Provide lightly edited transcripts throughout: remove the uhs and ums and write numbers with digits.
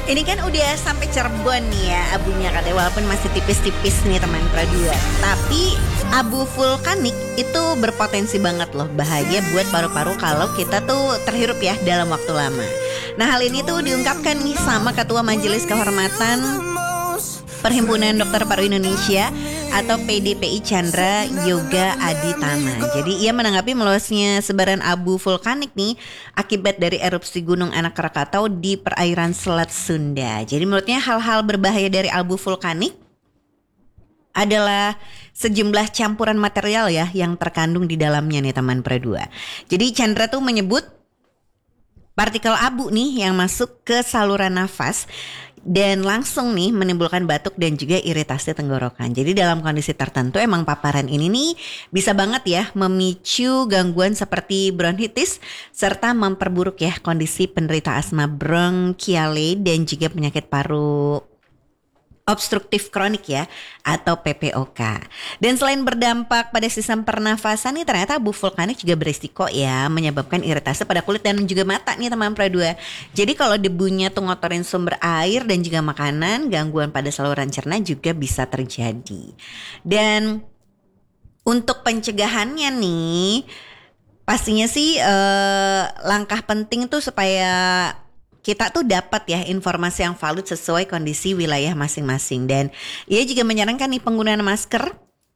Ini kan udah sampai Cirebon nih ya abunya katanya, walaupun masih tipis-tipis nih teman Pradua. Tapi abu vulkanik itu berpotensi banget loh bahaya buat paru-paru kalau kita tuh terhirup ya dalam waktu lama. Nah, hal ini tuh diungkapkan nih sama Ketua Majelis Kehormatan Perhimpunan Dokter Paru Indonesia atau PDPI Chandra Yoga Aditama. Jadi ia menanggapi meluasnya sebaran abu vulkanik nih akibat dari erupsi Gunung Anak Krakatau di perairan Selat Sunda. Jadi menurutnya hal-hal berbahaya dari abu vulkanik adalah sejumlah campuran material ya yang terkandung di dalamnya nih teman Pradua. Jadi Chandra tuh menyebut partikel abu nih yang masuk ke saluran nafas dan langsung nih menimbulkan batuk dan juga iritasi tenggorokan. Jadi dalam kondisi tertentu emang paparan ini nih bisa banget ya memicu gangguan seperti bronkitis serta memperburuk ya kondisi penderita asma bronkiale dan juga penyakit paru obstruktif kronik ya atau PPOK. Dan selain berdampak pada sistem pernafasan nih ternyata abu vulkanik juga berisiko ya menyebabkan iritasi pada kulit dan juga mata nih teman Pradua. Jadi kalau debunya tuh ngotorin sumber air dan juga makanan, gangguan pada saluran cerna juga bisa terjadi. Dan untuk pencegahannya nih pastinya sih langkah penting tuh supaya kita tuh dapat ya informasi yang valid sesuai kondisi wilayah masing-masing. Dan ia juga menyarankan nih penggunaan masker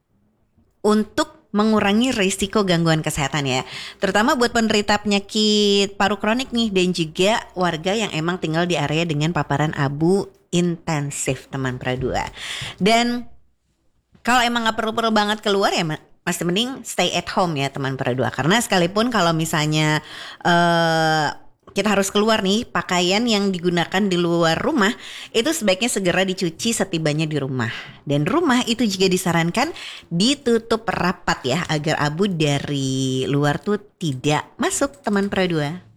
untuk mengurangi risiko gangguan kesehatan ya. Terutama buat penderita penyakit paru kronik nih dan juga warga yang emang tinggal di area dengan paparan abu intensif teman Pradua. Dan kalau emang gak perlu-perlu banget keluar ya masih mending stay at home ya teman Pradua. Karena sekalipun kalau misalnya kita harus keluar nih, pakaian yang digunakan di luar rumah itu sebaiknya segera dicuci setibanya di rumah. Dan rumah itu juga disarankan ditutup rapat ya agar abu dari luar tuh tidak masuk teman Pradua.